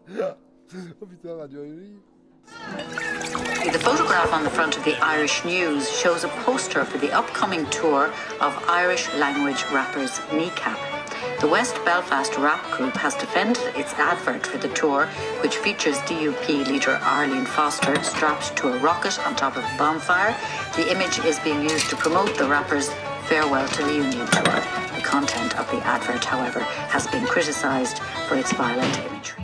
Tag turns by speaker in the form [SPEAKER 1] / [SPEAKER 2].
[SPEAKER 1] Oh putain, Radio Rire.
[SPEAKER 2] The photograph on the front of the Irish News shows a poster for the upcoming tour of Irish language rappers Kneecap. The West Belfast rap group has defended its advert for the tour, which features DUP leader Arlene Foster strapped to a rocket on top of a bonfire. The image is being used to promote the rappers' farewell to the Union tour. The content of the advert, however, has been criticised for its violent imagery.